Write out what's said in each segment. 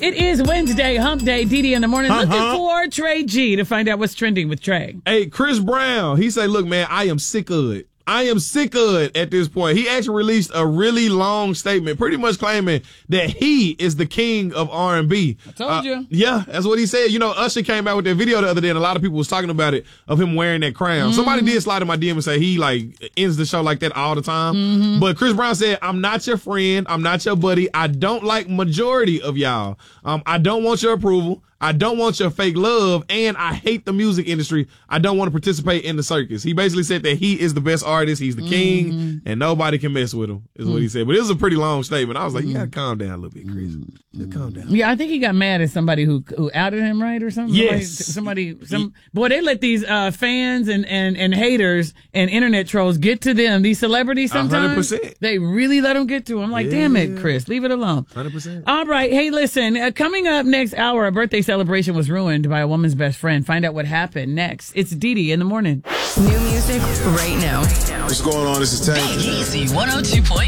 It is Wednesday, hump day, Didi in the morning. Looking for Trey G to find out what's trending with Trey. Hey, Chris Brown, he said, look, man, I am sick of it. I am sick of it at this point. He actually released a really long statement, pretty much claiming that he is the king of R&B. I told you. Yeah, that's what he said. You know, Usher came out with that video the other day, and a lot of people was talking about it, of him wearing that crown. Somebody did slide in my DM and say he, ends the show like that all the time. But Chris Brown said, I'm not your friend. I'm not your buddy. I don't like majority of y'all. I don't want your approval. I don't want your fake love, and I hate the music industry. I don't want to participate in the circus. He basically said that he is the best artist. He's the king, and nobody can mess with him, is what he said. But it was a pretty long statement. I was like, you got to calm down a little bit, Chris. Calm down. Yeah, I think he got mad at somebody who outed him, right, or something? Yes. Boy, they let these fans and haters and internet trolls get to them. These celebrities sometimes. 100%. They really let them get to them. I'm like, damn it, Chris, leave it alone. 100%. All right. Hey, listen, coming up next hour, a birthday celebration was ruined by a woman's best friend. Find out what happened next. It's Didi in the morning. New music right now. What's going on? This is Tank. Easy 102.9.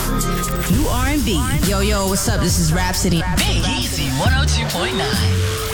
New R&B. Yo, what's up? This is Rhapsody. Big Easy 102.9.